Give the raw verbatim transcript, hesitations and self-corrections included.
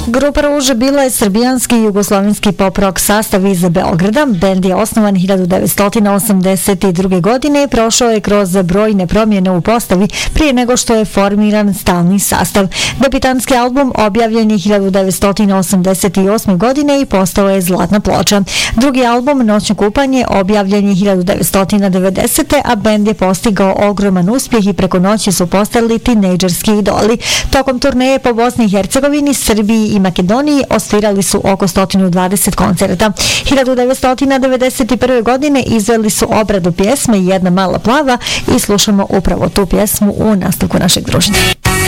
Grupa Ruže bila je srbijanski i jugoslovenski pop-rock sastav iz Beograda. Bend je osnovan hiljadu devetsto osamdeset druge. godine i prošao je kroz brojne promjene u postavi prije nego što je formiran stalni sastav. Debitanski album objavljen je hiljadu devetsto osamdeset osme. godine i postao je zlatna ploča. Drugi album, Noćno kupanje, objavljen je hiljadu devetsto devedesete. a bend je postigao ogroman uspjeh i preko noći su postali tinejdžerski idoli. Tokom turneje po Bosni i Hercegovini, Srbiji i Makedoniji osvirali su oko sto dvadeset koncerta. hiljadu devetsto devedeset prve. godine izveli su obradu pjesme Jedna mala plava i slušamo upravo tu pjesmu u nastavku našeg druženja.